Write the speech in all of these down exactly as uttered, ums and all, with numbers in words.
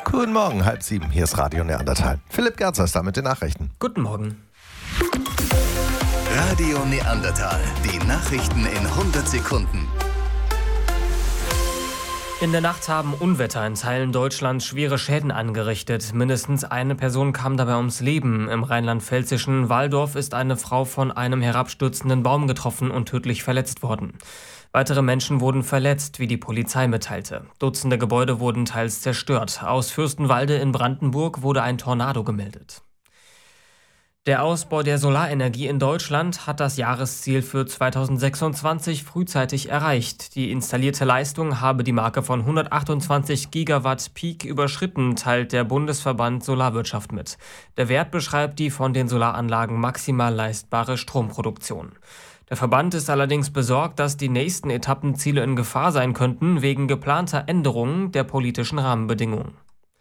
Guten Morgen, halb sieben. Hier ist Radio Neandertal. Philipp Gerzer ist da mit den Nachrichten. Guten Morgen. Radio Neandertal. Die Nachrichten in hundert Sekunden. In der Nacht haben Unwetter in Teilen Deutschlands schwere Schäden angerichtet. Mindestens eine Person kam dabei ums Leben. Im rheinland-pfälzischen Walldorf ist eine Frau von einem herabstürzenden Baum getroffen und tödlich verletzt worden. Weitere Menschen wurden verletzt, wie die Polizei mitteilte. Dutzende Gebäude wurden teils zerstört. Aus Fürstenwalde in Brandenburg wurde ein Tornado gemeldet. Der Ausbau der Solarenergie in Deutschland hat das Jahresziel für zweitausendsechsundzwanzig frühzeitig erreicht. Die installierte Leistung habe die Marke von hundertachtundzwanzig Gigawatt Peak überschritten, teilt der Bundesverband Solarwirtschaft mit. Der Wert beschreibt die von den Solaranlagen maximal leistbare Stromproduktion. Der Verband ist allerdings besorgt, dass die nächsten Etappenziele in Gefahr sein könnten, wegen geplanter Änderungen der politischen Rahmenbedingungen.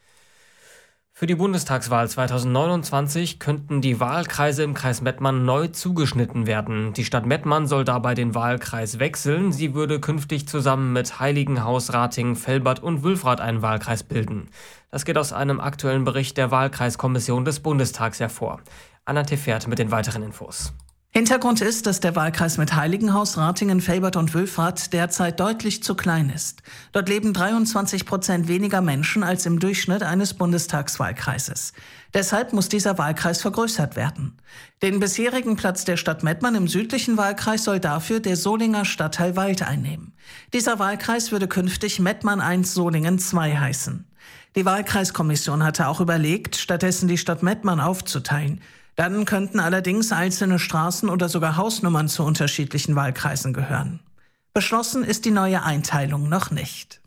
Für die Bundestagswahl zweitausendneunundzwanzig könnten die Wahlkreise im Kreis Mettmann neu zugeschnitten werden. Die Stadt Mettmann soll dabei den Wahlkreis wechseln. Sie würde künftig zusammen mit Heiligenhaus, Ratingen, Velbert und Wülfrath einen Wahlkreis bilden. Das geht aus einem aktuellen Bericht der Wahlkreiskommission des Bundestags hervor. Anna Tefert mit den weiteren Infos. Hintergrund ist, dass der Wahlkreis mit Heiligenhaus, Ratingen, Velbert und Wülfrath derzeit deutlich zu klein ist. Dort leben dreiundzwanzig Prozent weniger Menschen als im Durchschnitt eines Bundestagswahlkreises. Deshalb muss dieser Wahlkreis vergrößert werden. Den bisherigen Platz der Stadt Mettmann im südlichen Wahlkreis soll dafür der Solinger Stadtteil Wald einnehmen. Dieser Wahlkreis würde künftig Mettmann eins Solingen zwei heißen. Die Wahlkreiskommission hatte auch überlegt, stattdessen die Stadt Mettmann aufzuteilen. Dann könnten allerdings einzelne Straßen oder sogar Hausnummern zu unterschiedlichen Wahlkreisen gehören. Beschlossen ist die neue Einteilung noch nicht.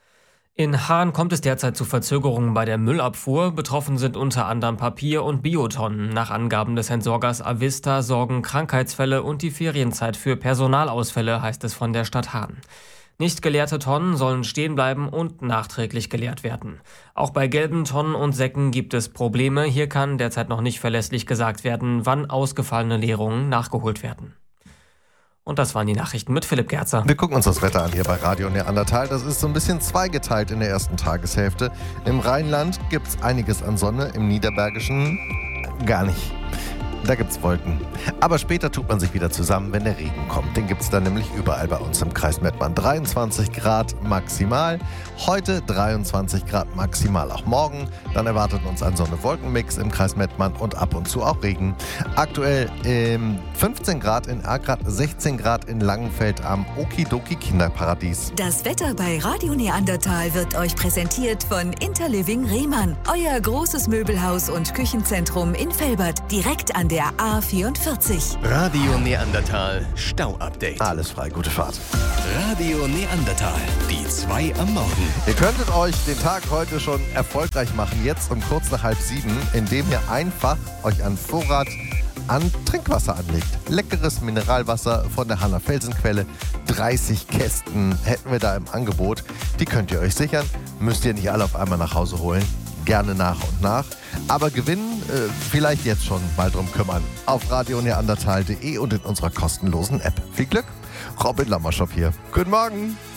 In Hahn kommt es derzeit zu Verzögerungen bei der Müllabfuhr. Betroffen sind unter anderem Papier- und Biotonnen. Nach Angaben des Entsorgers Avista sorgen Krankheitsfälle und die Ferienzeit für Personalausfälle, heißt es von der Stadt Hahn. Nicht geleerte Tonnen sollen stehen bleiben und nachträglich geleert werden. Auch bei gelben Tonnen und Säcken gibt es Probleme. Hier kann derzeit noch nicht verlässlich gesagt werden, wann ausgefallene Leerungen nachgeholt werden. Und das waren die Nachrichten mit Philipp Gerzer. Wir gucken uns das Wetter an hier bei Radio Neandertal. Das ist so ein bisschen zweigeteilt in der ersten Tageshälfte. Im Rheinland gibt es einiges an Sonne, im Niederbergischen gar nicht. Da gibt's Wolken. Aber später tut man sich wieder zusammen, wenn der Regen kommt. Den gibt's dann nämlich überall bei uns im Kreis Mettmann. dreiundzwanzig Grad maximal. Heute dreiundzwanzig Grad maximal. Auch morgen. Dann erwartet uns ein Sonne-Wolken-Mix im Kreis Mettmann und ab und zu auch Regen. Aktuell ähm, fünfzehn Grad in Agrath, sechzehn Grad in Langenfeld am Okidoki Kinderparadies. Das Wetter bei Radio Neandertal wird euch präsentiert von Interliving Rehmann. Euer großes Möbelhaus und Küchenzentrum in Velbert. Direkt an der A vierundvierzig. Radio Neandertal Stau-Update. Alles frei, gute Fahrt. Radio Neandertal, die zwei am Morgen. Ihr könntet euch den Tag heute schon erfolgreich machen, jetzt um kurz nach halb sieben, indem ihr einfach euch an Vorrat an Trinkwasser anlegt. Leckeres Mineralwasser von der Hanner Felsenquelle. dreißig Kästen hätten wir da im Angebot. Die könnt ihr euch sichern. Müsst ihr nicht alle auf einmal nach Hause holen. Gerne nach und nach. Aber gewinnen, äh, vielleicht jetzt schon mal drum kümmern. Auf radio neandertal punkt de und in unserer kostenlosen App. Viel Glück. Robin Lammerschop hier. Guten Morgen.